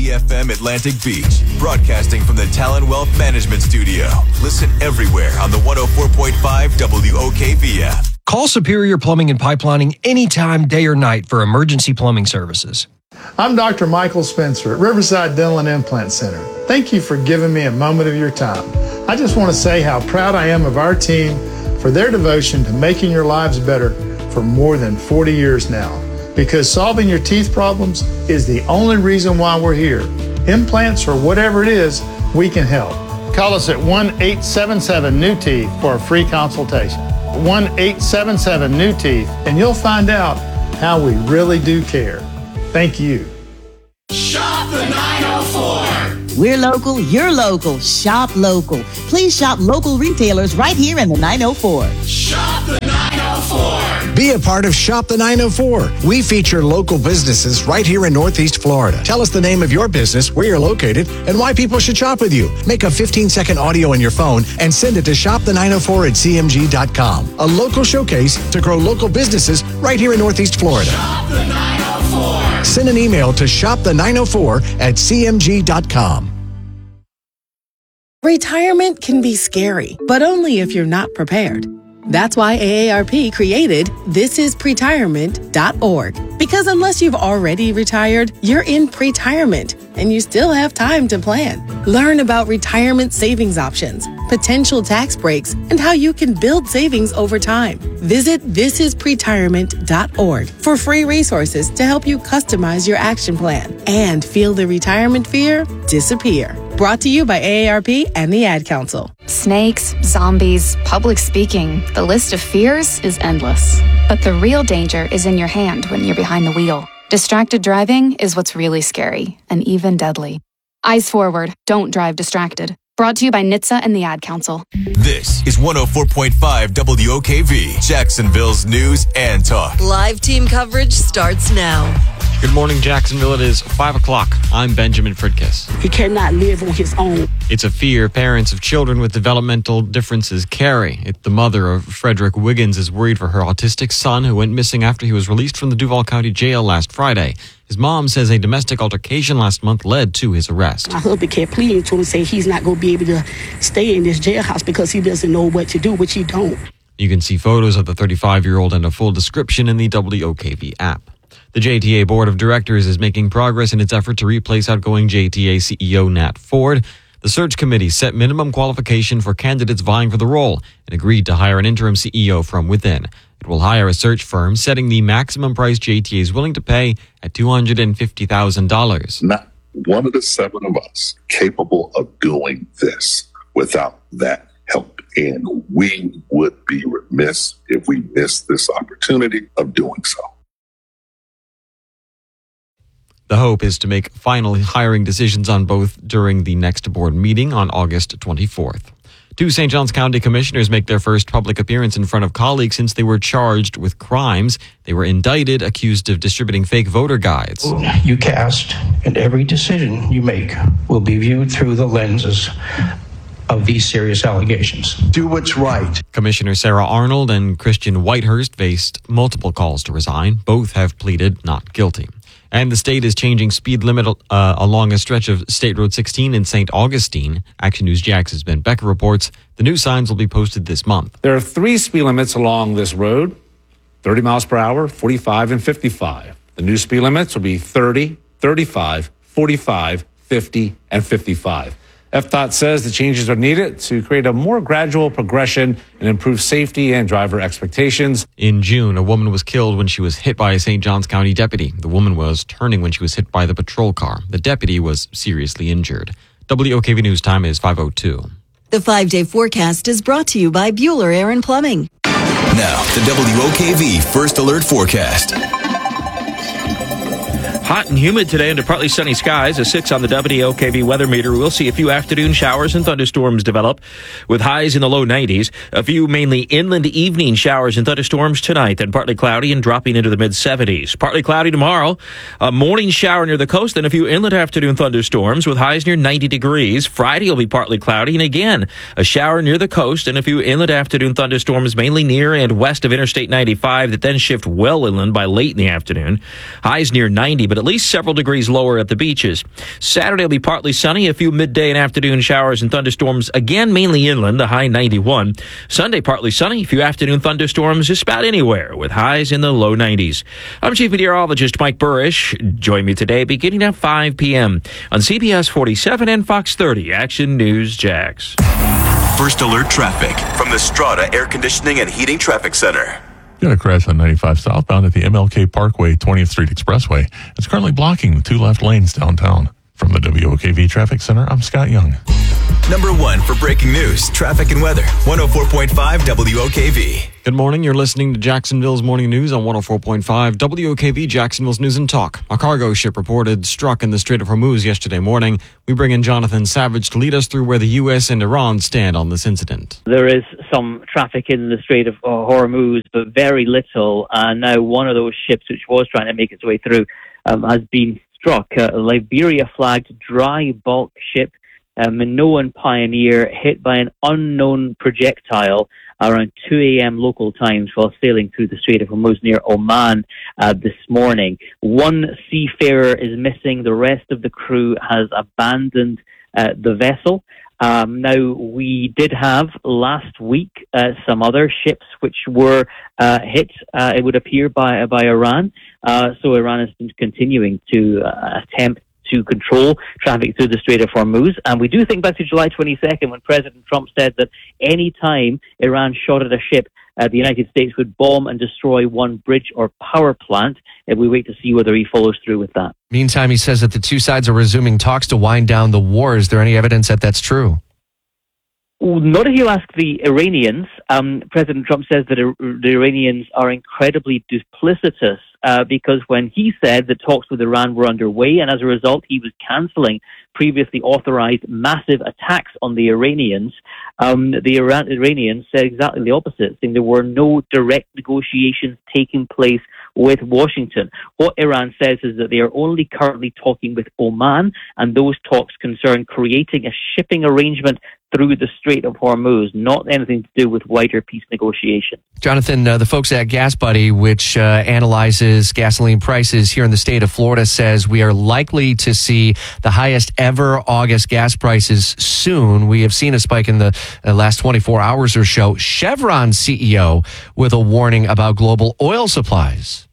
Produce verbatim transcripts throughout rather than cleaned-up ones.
Z F M Atlantic Beach, broadcasting from the Talon Wealth Management Studio. Listen everywhere on the one oh four point five W O K V app. Call Superior Plumbing and Pipelining anytime, day or night, for emergency plumbing services. I'm Doctor Michael Spencer at Riverside Dental and Implant Center. Thank you for giving me a moment of your time. I just want to say how proud I am of our team for their devotion to making your lives better for more than forty years now. Because solving your teeth problems is the only reason why we're here. Implants or whatever it is, we can help. Call us at one eight seven seven new teeth for a free consultation. one eight seven seven new teeth, and you'll find out how we really do care. Thank you. Shop the nine oh four. We're local, you're local. Shop local. Please shop local retailers right here in the nine oh four. Shop the nine oh four. Be a part of Shop the nine oh four. We feature local businesses right here in Northeast Florida. Tell us the name of your business, where you're located, and why people should shop with you. Make a fifteen-second audio on your phone and send it to shop the nine oh four at c m g dot com. A local showcase to grow local businesses right here in Northeast Florida. Shop the nine oh four. Send an email to shop the nine oh four at c m g dot com. Retirement can be scary, but only if you're not prepared. That's why A A R P created this is pretirement dot org. Because unless you've already retired, you're in pretirement and you still have time to plan. Learn about retirement savings options, potential tax breaks, and how you can build savings over time. Visit this is pretirement dot org for free resources to help you customize your action plan and feel the retirement fear disappear. Brought to you by A A R P and the Ad Council. Snakes, zombies, public speaking. The list of fears is endless. But the real danger is in your hand when you're behind the wheel. Distracted driving is what's really scary and even deadly. Eyes forward. Don't drive distracted. Brought to you by N H T S A and the Ad Council. This is one oh four point five W O K V, Jacksonville's news and talk. Live team coverage starts now. Good morning, Jacksonville. It is five o'clock. I'm Benjamin Fridkiss. He cannot live on his own. It's a fear parents of children with developmental differences carry. It, the mother of Frederick Wiggins is worried for her autistic son who went missing after he was released from the Duval County Jail last Friday. His mom says a domestic altercation last month led to his arrest. My husband kept pleading to him and say he's not going to be able to stay in this jailhouse because he doesn't know what to do, which he don't. You can see photos of the thirty-five-year-old and a full description in the W O K V app. The J T A Board of Directors is making progress in its effort to replace outgoing J T A C E O Nat Ford. The search committee set minimum qualification for candidates vying for the role and agreed to hire an interim C E O from within. It will hire a search firm, setting the maximum price J T A is willing to pay at two hundred fifty thousand dollars. Not one of the seven of us capable of doing this without that help. And we would be remiss if we missed this opportunity of doing so. The hope is to make final hiring decisions on both during the next board meeting on August twenty-fourth. Two Saint Johns County commissioners make their first public appearance in front of colleagues since they were charged with crimes. They were indicted, accused of distributing fake voter guides. You cast, and every decision you make will be viewed through the lenses of these serious allegations. Do what's right. Commissioner Sarah Arnold and Christian Whitehurst faced multiple calls to resign. Both have pleaded not guilty. And the state is changing speed limit uh, along a stretch of State Road sixteen in Saint Augustine. Action News Jax's Ben Becker reports the new signs will be posted this month. There are three speed limits along this road, thirty miles per hour, forty-five, and fifty-five. The new speed limits will be thirty, thirty-five, forty-five, fifty, and fifty-five. F D O T says the changes are needed to create a more gradual progression and improve safety and driver expectations. In June, a woman was killed when she was hit by a Saint Johns County deputy. The woman was turning when she was hit by the patrol car. The deputy was seriously injured. W O K V News time is five oh two. The five-day forecast is brought to you by Bueller Air and Plumbing. Now, the W O K V First Alert Forecast. Hot and humid today under partly sunny skies. A six on the W O K V weather meter. We'll see a few afternoon showers and thunderstorms develop with highs in the low nineties. A few mainly inland evening showers and thunderstorms tonight, then partly cloudy and dropping into the mid seventies. Partly cloudy tomorrow. A morning shower near the coast, then a few inland afternoon thunderstorms with highs near ninety degrees. Friday will be partly cloudy and again a shower near the coast and a few inland afternoon thunderstorms mainly near and west of Interstate ninety-five that then shift well inland by late in the afternoon. Highs near ninety. but at least several degrees lower at the beaches. Saturday will be partly sunny, a few midday and afternoon showers and thunderstorms, again mainly inland, the high ninety-one. Sunday partly sunny, a few afternoon thunderstorms just about anywhere, with highs in the low nineties. I'm Chief Meteorologist Mike Burrish. Join me today beginning at five p.m. on C B S forty-seven and Fox thirty Action News Jax. First alert traffic from the Strata Air Conditioning and Heating Traffic Center. Got a crash on ninety-five southbound at the M L K Parkway, twentieth Street Expressway. It's currently blocking the two left lanes downtown. From the W O K V Traffic Center, I'm Scott Young. Number one for breaking news, traffic and weather. one oh four point five W O K V. Good morning. You're listening to Jacksonville's Morning News on one oh four point five W O K V, Jacksonville's News and Talk. A cargo ship reported struck in the Strait of Hormuz yesterday morning. We bring in Jonathan Savage to lead us through where the U S and Iran stand on this incident. There is some traffic in the Strait of Hormuz, but very little. And now one of those ships, which was trying to make its way through, um, has been struck. A Liberia-flagged dry bulk ship, a Minoan Pioneer, hit by an unknown projectile around two a.m. local times while sailing through the Strait of Hormuz near Oman uh, this morning. One seafarer is missing. The rest of the crew has abandoned uh, the vessel. Um, now, we did have last week uh, some other ships which were uh, hit, uh, it would appear, by by Iran. Uh, so Iran has been continuing to uh, attempt to control traffic through the Strait of Hormuz. And we do think back to July twenty-second when President Trump said that any time Iran shot at a ship, uh, the United States would bomb and destroy one bridge or power plant. And we wait to see whether he follows through with that. Meantime, he says that the two sides are resuming talks to wind down the war. Is there any evidence that that's true? Not if you ask the Iranians. Um, President Trump says that Ir- the Iranians are incredibly duplicitous uh, because when he said that talks with Iran were underway, and as a result he was cancelling previously authorized massive attacks on the Iranians, um, the Iran- Iranians said exactly the opposite, saying there were no direct negotiations taking place with Washington. What Iran says is that they are only currently talking with Oman, and those talks concern creating a shipping arrangement through the Strait of Hormuz, not anything to do with wider peace negotiation. Jonathan, uh, the folks at Gas Buddy, which uh, analyzes gasoline prices here in the state of Florida, says we are likely to see the highest ever August gas prices soon. We have seen a spike in the uh, last twenty-four hours or so. Chevron C E O with a warning about global oil supplies.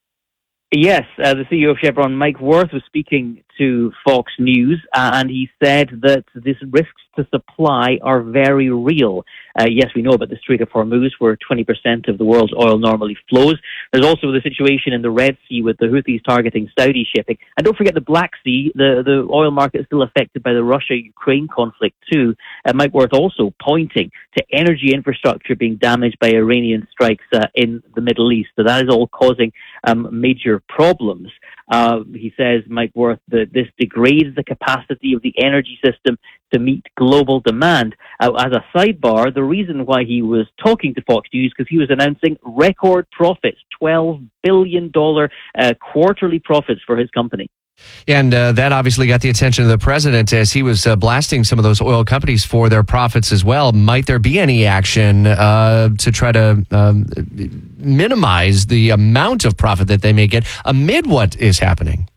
Yes, uh, the C E O of Chevron, Mike Wirth, was speaking to Fox News, uh, and he said that these risks to supply are very real. Uh, yes, we know about the Strait of Hormuz, where twenty percent of the world's oil normally flows. There's also the situation in the Red Sea with the Houthis targeting Saudi shipping. And don't forget the Black Sea, the, the oil market is still affected by the Russia-Ukraine conflict too. Uh, Mike Wirth also pointing to energy infrastructure being damaged by Iranian strikes uh, in the Middle East. So that is all causing um, major problems. Uh, he says, Mike Wirth, that this degrades the capacity of the energy system to meet global demand. Uh, as a sidebar, the reason why he was talking to Fox News because he was announcing record profits, twelve billion dollars uh, quarterly profits for his company. And uh, that obviously got the attention of the president as he was uh, blasting some of those oil companies for their profits as well. Might there be any action uh, to try to um, minimize the amount of profit that they may get amid what is happening?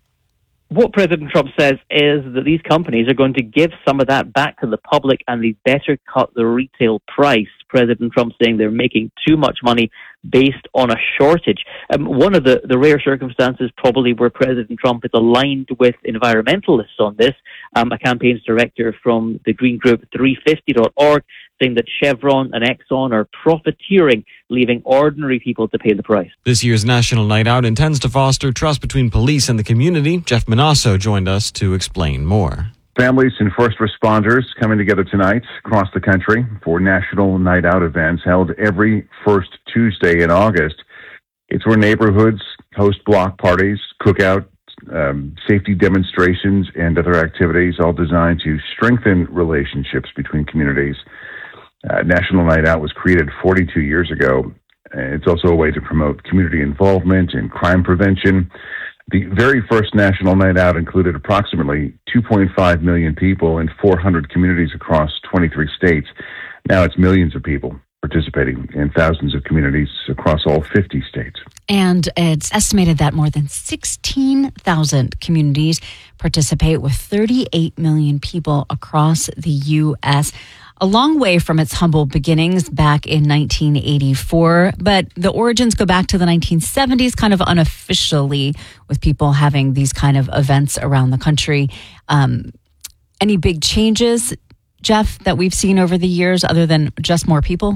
What President Trump says is that these companies are going to give some of that back to the public and they better cut the retail price. President Trump saying they're making too much money based on a shortage. Um, one of the, the rare circumstances probably where President Trump is aligned with environmentalists on this, um, a campaigns director from the Green Group three fifty dot org saying that Chevron and Exxon are profiteering, leaving ordinary people to pay the price. This year's National Night Out intends to foster trust between police and the community. Jeff Manasso joined us to explain more. Families and first responders coming together tonight across the country for National Night Out events held every first Tuesday in August. It's where neighborhoods host block parties, cookout, um, safety demonstrations, and other activities, all designed to strengthen relationships between communities. Uh, National Night Out was created forty-two years ago. It's also a way to promote community involvement and crime prevention. The very first National Night Out included approximately two point five million people in four hundred communities across twenty-three states. Now it's millions of people participating in thousands of communities across all fifty states. And it's estimated that more than sixteen thousand communities participate with thirty-eight million people across the U S, a long way from its humble beginnings back in nineteen eighty-four. But the origins go back to the nineteen seventies, kind of unofficially, with people having these kind of events around the country. Um, any big changes, Jeff, that we've seen over the years other than just more people?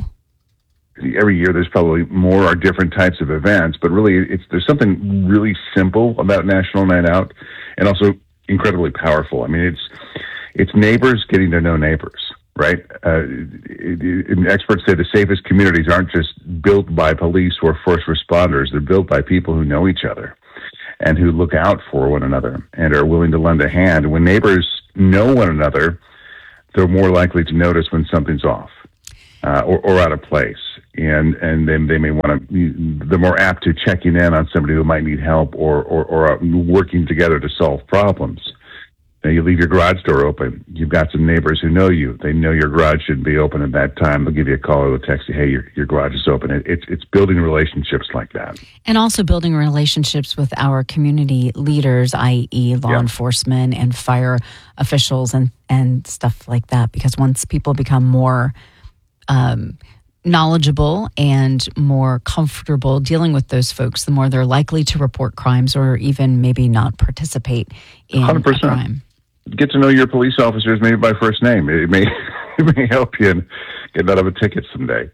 Every year there's probably more or different types of events, but really it's there's something really simple about National Night Out and also incredibly powerful. I mean, it's it's neighbors getting to know neighbors, right? Uh, it, it, experts say the safest communities aren't just built by police or first responders. They're built by people who know each other and who look out for one another and are willing to lend a hand. When neighbors know one another, they're more likely to notice when something's off uh, or, or out of place. And and then they may want to, they're more apt to checking in on somebody who might need help or, or, or working together to solve problems. Now, you leave your garage door open. You've got some neighbors who know you. They know your garage shouldn't be open at that time. They'll give you a call or they'll text you, hey, your, your garage is open. It, it's, it's building relationships like that. And also building relationships with our community leaders, that is law yeah. enforcement and fire officials and, and stuff like that. Because once people become more um, knowledgeable and more comfortable dealing with those folks, the more they're likely to report crimes or even maybe not participate in one hundred percent. A crime. Get to know your police officers maybe by first name. It may it may help you in getting out of a ticket someday.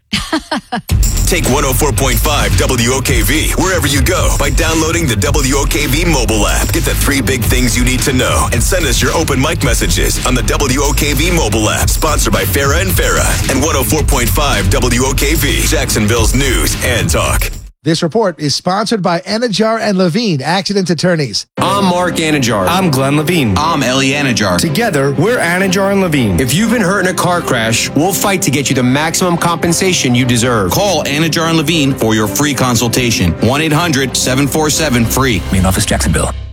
Take one oh four point five W O K V wherever you go by downloading the W O K V mobile app. Get the three big things you need to know and send us your open mic messages on the W O K V mobile app. Sponsored by Farah and Farah and one oh four point five W O K V, Jacksonville's news and talk. This report is sponsored by Anajar and Levine, accident attorneys. I'm Mark Anajar. I'm Glenn Levine. I'm Ellie Anajar. Together, we're Anajar and Levine. If you've been hurt in a car crash, we'll fight to get you the maximum compensation you deserve. Call Anajar and Levine for your free consultation. one eight hundred seven four seven free. Main office, Jacksonville.